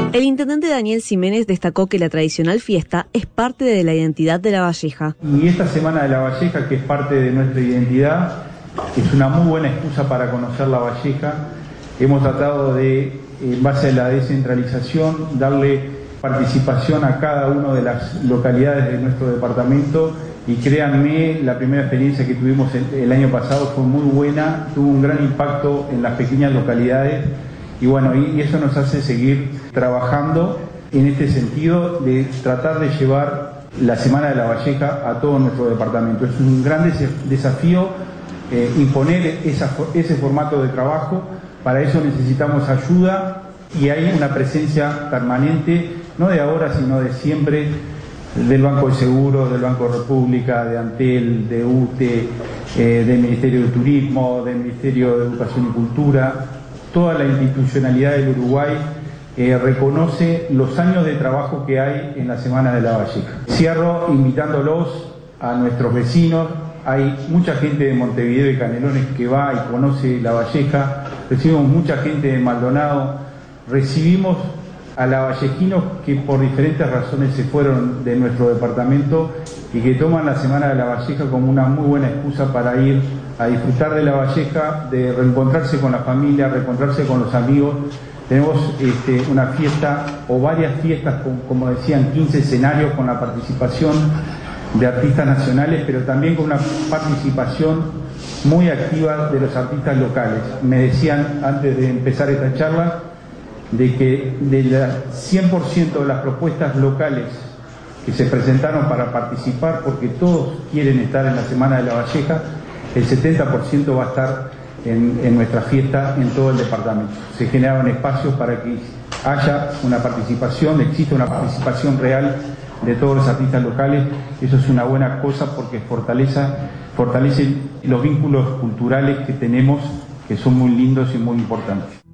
El intendente Daniel Ximénez destacó que la tradicional fiesta es parte de la identidad de La Valleja. Y esta Semana de La Valleja, que es parte de nuestra identidad, es una muy buena excusa para conocer La Valleja. Hemos tratado de, en base a la descentralización, darle participación a cada una de las localidades de nuestro departamento, y créanme, la primera experiencia que tuvimos el año pasado fue muy buena, tuvo un gran impacto en las pequeñas localidades, y bueno, y eso nos hace seguir trabajando en este sentido de tratar de llevar la Semana de La Valleja a todo nuestro departamento. Es un gran desafío imponer ese formato de trabajo. Para eso necesitamos ayuda, y hay una presencia permanente, no de ahora sino de siempre, del Banco de Seguros, del Banco de República, de Antel, de UTE, del Ministerio de Turismo, del Ministerio de Educación y Cultura. Toda la institucionalidad del Uruguay reconoce los años de trabajo que hay en la Semana de La Valleja. Cierro invitándolos a nuestros vecinos. Hay mucha gente de Montevideo y Canelones que va y conoce La Valleja. Recibimos mucha gente de Maldonado. Recibimos a lavallejinos que por diferentes razones se fueron de nuestro departamento y que toman la Semana de La Valleja como una muy buena excusa para ir a disfrutar de La Valleja, de reencontrarse con la familia, reencontrarse con los amigos. Tenemos una fiesta o varias fiestas, como decían, 15 escenarios con la participación de artistas nacionales, pero también con una participación muy activa de los artistas locales. Me decían antes de empezar esta charla de que del 100% de las propuestas locales que se presentaron para participar, porque todos quieren estar en la Semana de La Valleja, el 70% va a estar en nuestra fiesta en todo el departamento. Se generaron espacios para que haya una participación, exista una participación real de todos los artistas locales. Eso es una buena cosa porque fortalece los vínculos culturales que tenemos, que son muy lindos y muy importantes.